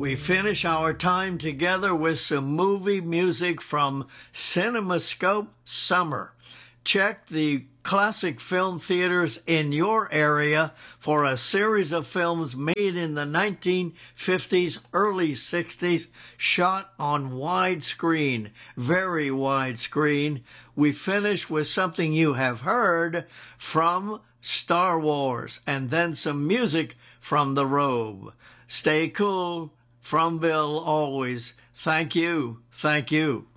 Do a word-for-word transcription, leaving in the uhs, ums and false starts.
We finish our time together with some movie music from CinemaScope Summer. Check the classic film theaters in your area for a series of films made in the nineteen fifties, early sixties, shot on widescreen, very widescreen. We finish with something you have heard from Star Wars, and then some music from The Robe. Stay cool. From Bill, always. Thank you. Thank you.